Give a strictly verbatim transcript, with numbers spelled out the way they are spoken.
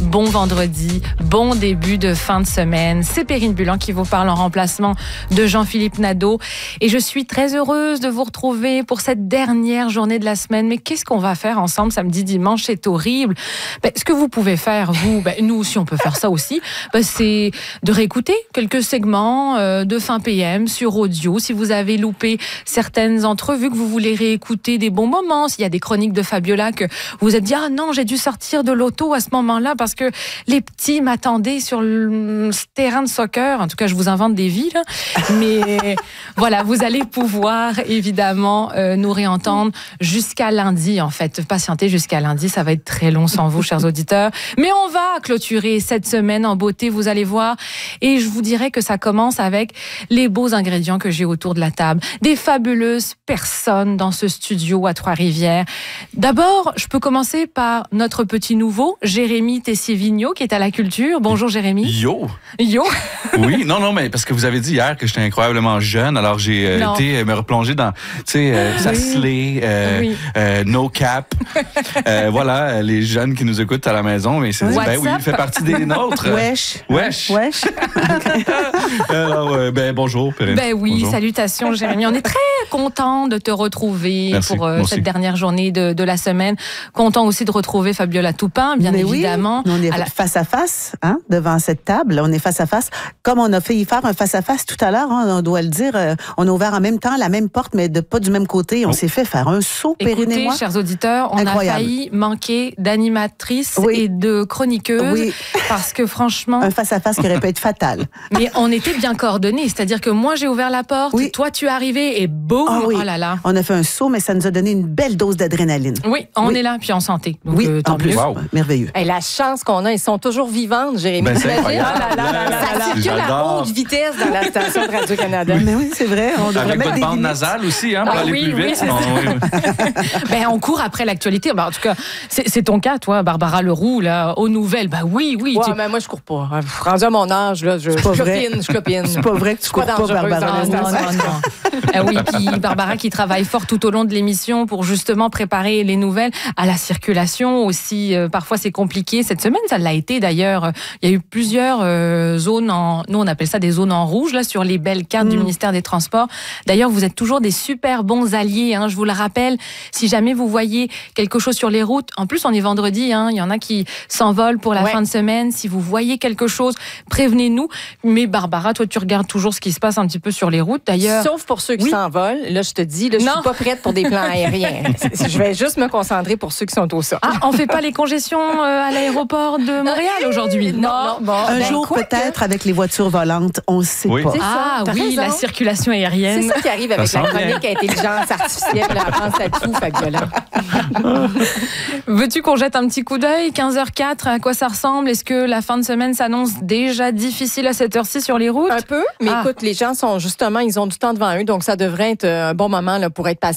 bon vendredi, bon début de fin de semaine. C'est Perrine Bulan qui vous parle en remplacement de Jean-Philippe Nadeau. Et je suis très heureuse de vous retrouver pour cette dernière journée de la semaine. Mais qu'est-ce qu'on va faire ensemble samedi, dimanche? C'est horrible. Ben, ce que vous pouvez faire, vous, ben, nous aussi, on peut faire ça aussi, ben, c'est de réécouter quelques segments euh, de fin P M sur audio. Si vous avez loupé certaines entrevues, que vous voulez réécouter des bons moments, s'il y a des chroniques de Fabiola que vous vous êtes dit « Ah non, j'ai dû sortir de l'auto à ce moment-là parce que les petits m'attendaient sur le terrain de soccer. » En tout cas, je vous invente des vies, là. Mais voilà, vous allez pouvoir évidemment euh, nous réentendre jusqu'à lundi, en fait. Patientez jusqu'à lundi, ça va être très long sans vous, chers auditeurs. Mais on va clôturer cette semaine en beauté, vous allez voir. Et je vous dirais que ça commence avec les beaux ingrédients que j'ai autour de la table. Des fabuleuses personnes dans ce studio à Trois-Rivières. D'abord, je peux commencer par notre petit nouveau, Jérémy Tessier-Vigneault, qui est à la culture. Bonjour Jérémy. Yo! Yo! Oui, non, non, mais parce que vous avez dit hier que j'étais incroyablement jeune, alors j'ai euh, été euh, me replonger dans, tu sais, euh, Oui. Sasley, euh, Oui. euh, No Cap. euh, voilà, les jeunes qui nous écoutent à la maison, mais c'est Oui. ben oui, il fait partie des nôtres. Wesh. Wesh. Wesh. Alors, euh, ben bonjour, Perrine. Ben oui, Bonjour. salutations Jérémy. On est très content de te retrouver Merci, pour euh, moi aussi. cette dernière journée de, de la semaine. Content aussi de retrouver Fabiola Toupin, bien Mais évidemment. Oui, on est À la- face à face, hein, devant cette table. On est face à face. Comme on a fait y faire un face à face tout à l'heure, hein, on doit le dire. euh, on a ouvert en même temps la même porte, mais de pas du même côté. On Oh. s'est fait faire un saut, Perrine et Écoutez, moi. chers auditeurs, on Incroyable. a failli manquer d'animatrice Oui. et de chroniqueuse Oui. parce que franchement, Un face à face qui aurait pu être fatal. mais on était bien coordonnés. C'est-à-dire que moi, j'ai ouvert la porte, Oui. toi, tu es arrivé et boum, Ah oui. oh là là. On a fait un saut, mais ça nous a donné une belle dose d'adrénaline. Oui, on Oui. est là, puis en santé. Donc, Oui, euh, tant en plus, mieux. Wow. merveilleux. Hey, la chance qu'on a, ils sont toujours vivantes, Jérémy. Ben, c'est T'imagines? incroyable. Ah là là là là là. Ça circule à J'adore. haute vitesse dans la station de Radio-Canada. Mais oui, c'est vrai. On devrait Avec mettre votre des bande limites. nasale aussi, hein, pour Ah aller oui, plus oui, vite. c'est Non, oui, oui. Ben, on court après l'actualité. Ben, en tout cas, c'est c'est ton cas, toi, Barbara Leroux, là, aux nouvelles. Ben oui, oui. Ouais, tu- mais moi, je cours pas. Rendu à mon âge, là, je, je pas vrai. clopine, je clopine. C'est pas vrai que tu Je suis pas cours pas, dangereuse Barbara. dans Non, la non, station. non, non. Ah oui, puis Barbara qui travaille fort tout au long de l'émission pour justement préparer les nouvelles à la circulation aussi. Euh, parfois, c'est compliqué. Cette semaine, ça l'a été d'ailleurs. Il y a eu plusieurs euh, zones en... Nous, on appelle ça des zones en rouge, là, sur les belles cartes Mm. du ministère des Transports. D'ailleurs, vous êtes toujours des super bons alliés, hein, je vous le rappelle. Si jamais vous voyez quelque chose sur les routes, en plus, on est vendredi, hein, il y en a qui s'envolent pour la Ouais. fin de semaine. Si vous voyez quelque chose, prévenez-nous. Mais Barbara, toi, tu regardes toujours ce qui se passe un petit peu sur les routes, d'ailleurs. Sauf pour ceux qui Oui. s'envolent. Là, je te dis, là, je Non. suis pas prête pour des plans aériens. Je vais juste me concentrer pour ceux qui sont au sol. Ah, on fait pas les congestions euh, à l'aéroport de Montréal aujourd'hui? Non, non, bon. Un ben, jour, quoi peut-être, avec les voitures volantes, on ne sait Oui. pas. C'est ça, Ah t'as oui, raison. la circulation C'est aérienne. ça qui arrive avec Ça la sent bien. chronique intelligence artificielle. Là, elle pense à tout, Fabiola. Veux-tu qu'on jette un petit coup d'œil? quinze heures quatre, à quoi ça ressemble? Est-ce que la fin de semaine s'annonce déjà difficile à cette heure-ci sur les routes? Un peu, mais Ah. écoute, les gens sont justement, ils ont du temps devant eux, donc ça devrait être un bon moment là, pour être patient.